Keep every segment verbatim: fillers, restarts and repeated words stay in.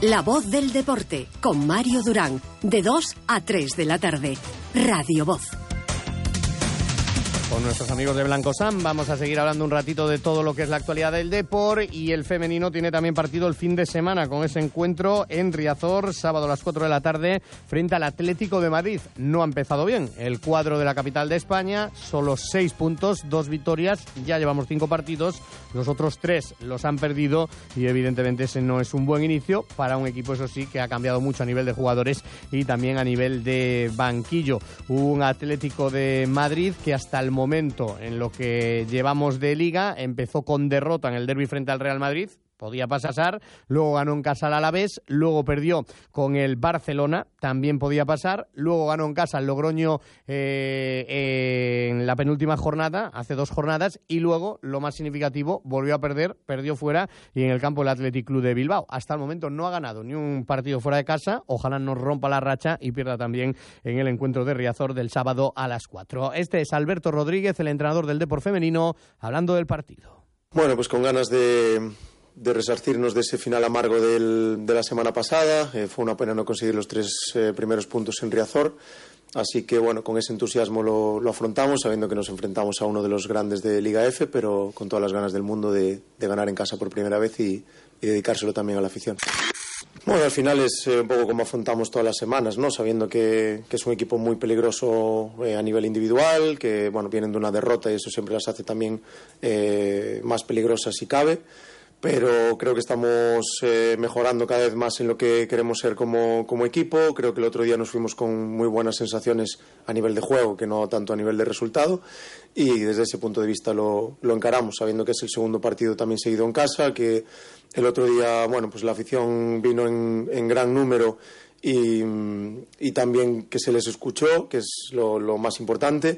La voz del deporte, con Mario Durán, de dos a tres de la tarde. Radio Voz. Con nuestros amigos de Blancosam vamos a seguir hablando un ratito de todo lo que es la actualidad del deporte, y el femenino tiene también partido el fin de semana con ese encuentro en Riazor, sábado a las cuatro de la tarde, frente al Atlético de Madrid. No ha empezado bien el cuadro de la capital de España, solo seis puntos, dos victorias, ya llevamos cinco partidos, los otros tres los han perdido y evidentemente ese no es un buen inicio para un equipo, eso sí, que ha cambiado mucho a nivel de jugadores y también a nivel de banquillo. Un Atlético de Madrid que hasta el momento momento en lo que llevamos de Liga empezó con derrota en el derbi frente al Real Madrid, podía pasar, luego ganó en casa al Alavés, luego perdió con el Barcelona, también podía pasar, luego ganó en casa al Logroño eh, eh, en la penúltima jornada, hace dos jornadas, y luego, lo más significativo, volvió a perder, perdió fuera y en el campo el Athletic Club de Bilbao. Hasta el momento no ha ganado ni un partido fuera de casa, ojalá no rompa la racha y pierda también en el encuentro de Riazor del sábado a las cuatro. Este es Alberto Rodríguez, el entrenador del Depor femenino, hablando del partido. Bueno, pues con ganas de... de resarcirnos de ese final amargo del, de la semana pasada. Eh, fue una pena no conseguir los tres eh, primeros puntos en Riazor, así que bueno, con ese entusiasmo lo, lo afrontamos, sabiendo que nos enfrentamos a uno de los grandes de Liga F, pero con todas las ganas del mundo de, de ganar en casa por primera vez y, y dedicárselo también a la afición. Bueno, al final es eh, un poco como afrontamos todas las semanas, ¿no? Sabiendo que, que es un equipo muy peligroso eh, a nivel individual, que bueno, vienen de una derrota y eso siempre las hace también eh, más peligrosas si cabe. Pero creo que estamos eh, mejorando cada vez más en lo que queremos ser como, como equipo. Creo que el otro día nos fuimos con muy buenas sensaciones a nivel de juego, que no tanto a nivel de resultado, y desde ese punto de vista lo, lo encaramos, sabiendo que es el segundo partido también seguido en casa, que el otro día, bueno, pues la afición vino en, en gran número y, y también que se les escuchó, que es lo, lo más importante.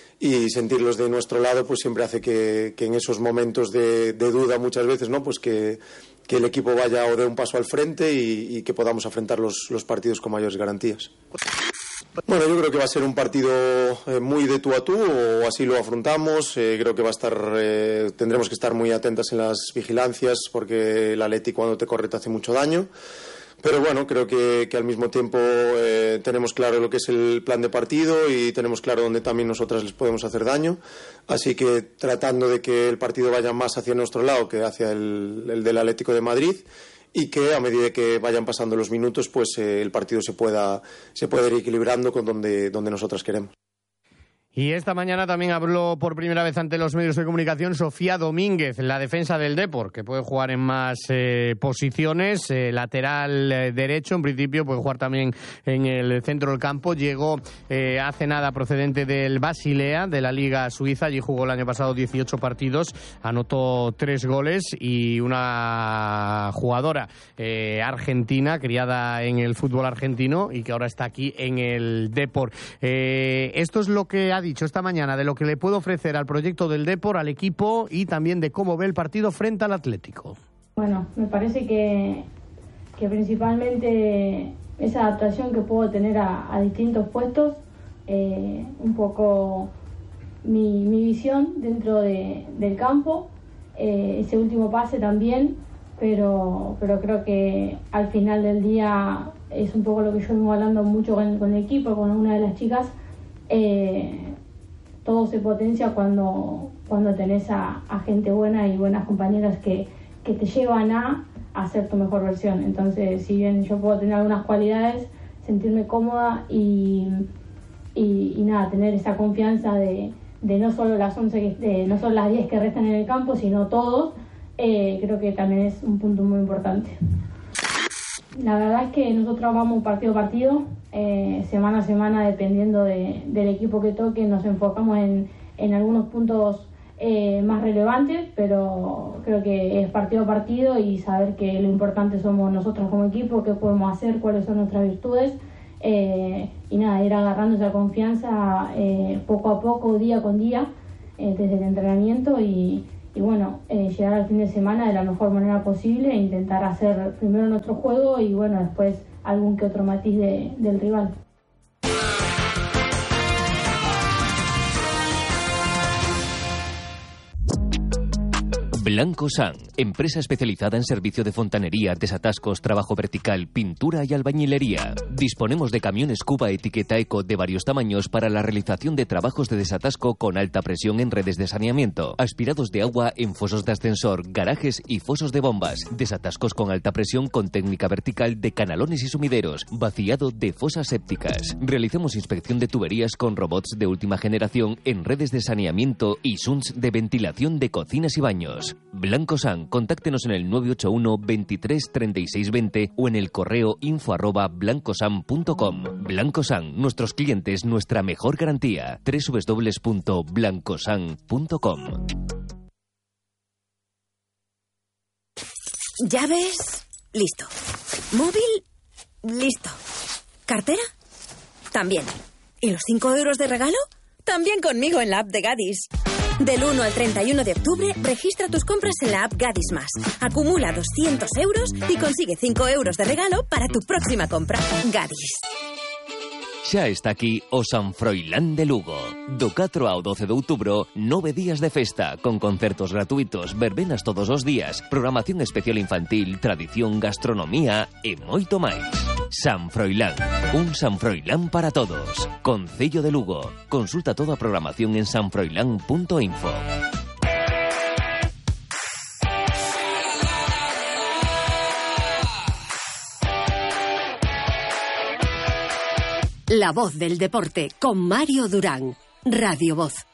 Y sentirlos de nuestro lado pues siempre hace que, que en esos momentos de, de duda muchas veces, ¿no? Pues que, que el equipo vaya o dé un paso al frente y, y que podamos afrontar los, los partidos con mayores garantías. Bueno, yo creo que va a ser un partido eh, muy de tú a tú, o así lo afrontamos. Eh, creo que va a estar, eh, tendremos que estar muy atentas en las vigilancias, porque el Atleti cuando te corre te hace mucho daño. Pero bueno, creo que, que al mismo tiempo eh, tenemos claro lo que es el plan de partido y tenemos claro dónde también nosotras les podemos hacer daño. Así que tratando de que el partido vaya más hacia nuestro lado que hacia el, el del Atlético de Madrid, y que a medida que vayan pasando los minutos, pues eh, el partido se pueda, se pueda ir equilibrando con donde, donde nosotras queremos. Y esta mañana también habló por primera vez ante los medios de comunicación Sofía Domínguez, la defensa del Depor, que puede jugar en más eh, posiciones, eh, lateral eh, derecho, en principio puede jugar también en el centro del campo. Llegó eh, hace nada procedente del Basilea, de la Liga Suiza, allí jugó el año pasado dieciocho partidos, anotó tres goles, y una jugadora eh, argentina, criada en el fútbol argentino y que ahora está aquí en el Depor. Eh, esto es lo que ha dicho esta mañana de lo que le puede ofrecer al proyecto del Depor, al equipo, y también de cómo ve el partido frente al Atlético. Bueno, me parece que, que principalmente esa adaptación que puedo tener a, a distintos puestos, eh, un poco mi, mi visión dentro de, del campo, eh, ese último pase también, pero, pero creo que al final del día es un poco lo que yo vengo hablando mucho con, con el equipo, con una de las chicas. Eh, todo se potencia cuando, cuando tenés a, a gente buena y buenas compañeras que, que te llevan a hacer tu mejor versión. Entonces, si bien yo puedo tener algunas cualidades, sentirme cómoda y, y, y nada, tener esa confianza de, de no solo las once, de, no solo las diez que restan en el campo, sino todos, eh, creo que también es un punto muy importante. La verdad es que nosotros vamos partido a partido, eh, semana a semana, dependiendo de, del equipo que toque, nos enfocamos en, en algunos puntos eh, más relevantes, pero creo que es partido a partido y saber que lo importante somos nosotros como equipo, qué podemos hacer, cuáles son nuestras virtudes, eh, y nada, ir agarrando esa confianza eh, poco a poco, día con día, eh, desde el entrenamiento y Y bueno, eh, llegar al fin de semana de la mejor manera posible e intentar hacer primero nuestro juego y bueno, después algún que otro matiz de, del rival. Blanco San, empresa especializada en servicio de fontanería, desatascos, trabajo vertical, pintura y albañilería. Disponemos de camiones Cuba etiqueta Eco de varios tamaños para la realización de trabajos de desatasco con alta presión en redes de saneamiento, aspirados de agua en fosos de ascensor, garajes y fosos de bombas, desatascos con alta presión con técnica vertical de canalones y sumideros, vaciado de fosas sépticas. Realizamos inspección de tuberías con robots de última generación en redes de saneamiento y sunts de ventilación de cocinas y baños. Blanco San, contáctenos en el nueve ocho uno, veintitrés, treinta y seis, veinte o en el correo info arroba blancosan punto com. Blanco San, nuestros clientes, nuestra mejor garantía. doble u doble u doble u punto blancosan punto com. Llaves, listo. Móvil, listo. ¿Cartera? También. ¿Y los cinco euros de regalo? También conmigo en la app de Gadis. Del uno al treinta y uno de octubre, registra tus compras en la app Gadis Más. Acumula doscientos euros y consigue cinco euros de regalo para tu próxima compra. Gadis. Xa está aquí o San Froilán de Lugo. Do catro ao doce de outubro, nove días de festa, con concertos gratuitos, verbenas todos os días, programación especial infantil, tradición, gastronomía e moito máis. San Froilán, un San Froilán para todos. Concello de Lugo. Consulta toda a programación en san froilán punto info. La voz del deporte con Mario Durán. Radio Voz.